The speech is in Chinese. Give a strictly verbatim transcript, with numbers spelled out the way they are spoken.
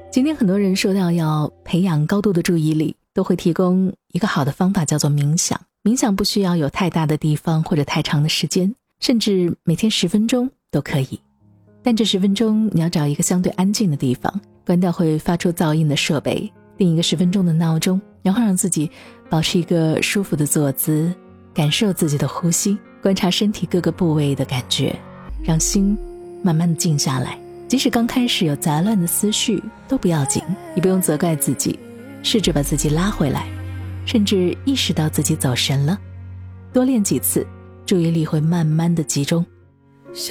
今天很多人说到要培养高度的注意力，都会提供一个好的方法，叫做冥想。冥想不需要有太大的地方或者太长的时间，甚至每天十分钟都可以。但这十分钟你要找一个相对安静的地方，关掉会发出噪音的设备，定一个十分钟的闹钟，然后让自己保持一个舒服的坐姿，感受自己的呼吸，观察身体各个部位的感觉，让心慢慢的静下来。即使刚开始有杂乱的思绪都不要紧，你不用责怪自己，试着把自己拉回来，甚至意识到自己走神了。多练几次，注意力会慢慢的集中。